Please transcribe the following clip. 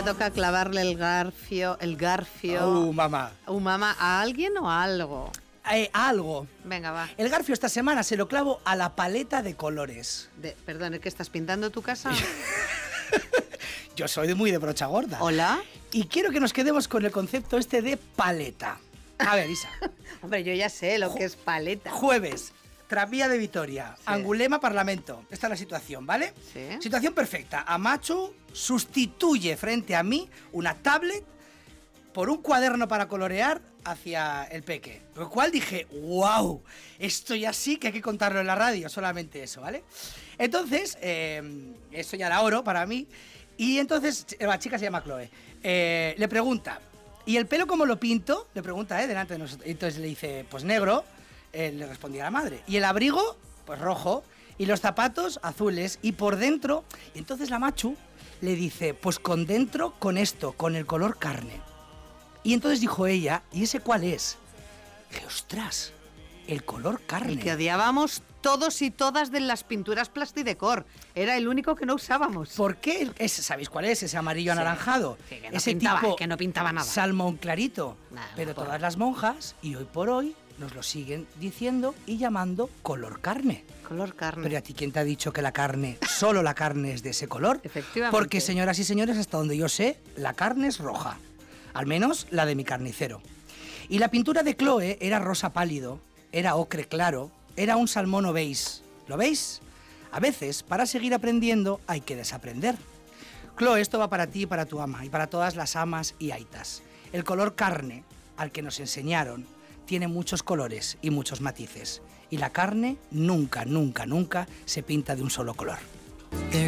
toca clavarle el garfio. Mamá. Mamá, ¿a alguien o a algo? Algo. Venga, va. El garfio esta semana se lo clavo a la paleta de colores. Perdón, ¿es que estás pintando tu casa? Yo soy muy de brocha gorda. ¿Hola? Y quiero que nos quedemos con el concepto este de paleta. A ver, Isa. Hombre, yo ya sé lo que es paleta. Jueves, Tranvía de Vitoria, sí. Angulema, Parlamento. Esta es la situación, ¿vale? Sí. Situación perfecta. Amacho sustituye frente a mí una tablet por un cuaderno para colorear hacia el peque. Lo cual dije, wow, esto ya sí que hay que contarlo en la radio, solamente eso, ¿vale? Entonces, esto ya era oro para mí. Y entonces, la chica se llama Chloe, le pregunta, ¿y el pelo cómo lo pinto? Le pregunta, delante de nosotros. Entonces le dice, pues negro, le respondía la madre. ¿Y el abrigo? Pues rojo. Y los zapatos azules. Y por dentro, y entonces la machu le dice, pues con dentro, con esto, con el color carne. Y entonces dijo ella, ¿y ese cuál es? Dije, ostras, el color carne. El que odiábamos todos y todas de las pinturas plastidecor. Era el único que no usábamos. ¿Por qué? ¿Sabéis cuál es? Ese amarillo anaranjado. Sí, que no ese pintaba, tipo que no pintaba nada. Salmón clarito. Nada, pero no, todas las monjas, y hoy por hoy, nos lo siguen diciendo y llamando color carne. Color carne. Pero ¿a ti quién te ha dicho que la carne, solo la carne es de ese color? Efectivamente. Porque, señoras y señores, hasta donde yo sé, la carne es roja. Al menos la de mi carnicero. Y la pintura de Chloe era rosa pálido, era ocre claro, era un salmón o beige. ¿Lo veis? A veces, para seguir aprendiendo, hay que desaprender. Chloe, esto va para ti y para tu ama, y para todas las amas y aitas. El color carne, al que nos enseñaron, tiene muchos colores y muchos matices. Y la carne nunca, nunca, nunca se pinta de un solo color.